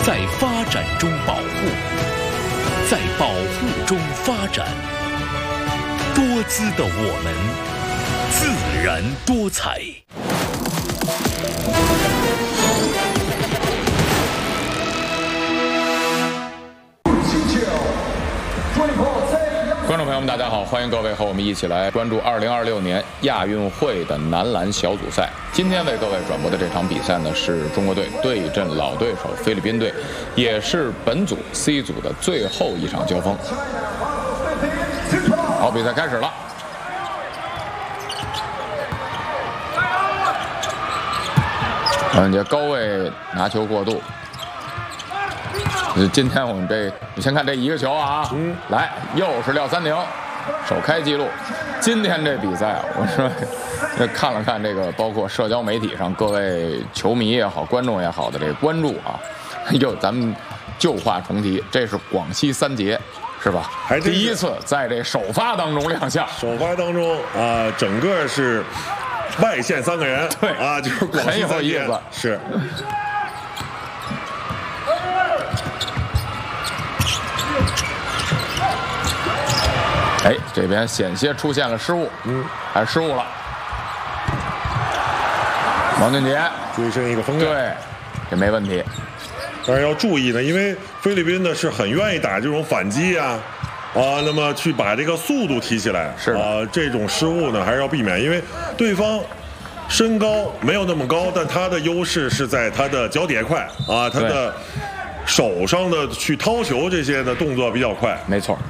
在发展中保护，在保护中发展。多姿的我们，自然多彩。 观众朋友们，大家好，欢迎各位和我们一起来关注2026年亚运会的男篮小组赛。今天为各位转播的这场比赛呢，是中国队对阵老对手菲律宾队，也是本组 C 组的最后一场交锋。好，比赛开始了。王俊杰高位拿球过渡。今天我们你先看这一个球啊，来又是廖三宁首开纪录。今天这比赛，我说看了看这个，包括社交媒体上各位球迷也好、观众也好的这个关注啊，咱们旧话重提，这是广西三杰。是吧？还第一次在这首发当中亮相。 首发当中啊，整个是外线3个人， 对啊，就是广西三杰，是。 哎，这边险些出现了失误，还失误了。王俊杰追身一个封盖， 对，这没问题。 但是要注意呢，因为菲律宾呢是很愿意打这种反击啊，那么去把这个速度提起来， 是这种失误呢还是要避免，因为对方身高没有那么高，但他的优势是在他的脚底快啊，他的手上的去掏球这些的动作比较快， 没错。